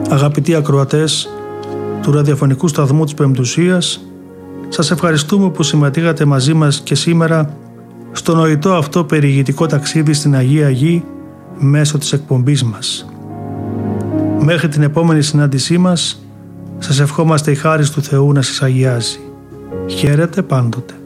Αγαπητοί ακροατές του ραδιοφωνικού σταθμού της Πεμπτουσίας, σας ευχαριστούμε που συμμετείχατε μαζί μας και σήμερα στο νοητό αυτό περιηγητικό ταξίδι στην Αγία Γη μέσω της εκπομπής μας. Μέχρι την επόμενη συνάντησή μας, σας ευχόμαστε η χάρις του Θεού να σας αγιάζει. Χαίρετε πάντοτε.